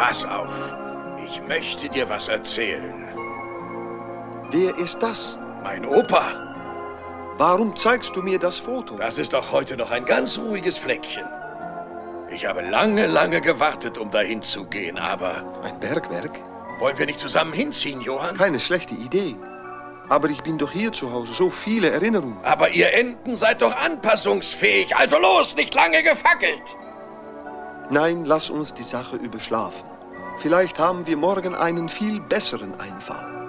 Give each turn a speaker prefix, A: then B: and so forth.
A: Pass auf. Ich möchte dir was erzählen.
B: Wer ist das?
A: Mein Opa.
B: Warum zeigst du mir das Foto?
A: Das ist doch heute noch ein ganz ruhiges Fleckchen. Ich habe lange, lange gewartet, um dahin zu gehen, aber...
B: Ein Bergwerk?
A: Wollen wir nicht zusammen hinziehen, Johann?
B: Keine schlechte Idee. Aber ich bin doch hier zu Hause, so viele Erinnerungen.
A: Aber ihr Enten seid doch anpassungsfähig, also los, nicht lange gefackelt!
B: Nein, lass uns die Sache überschlafen. Vielleicht haben wir morgen einen viel besseren Einfall.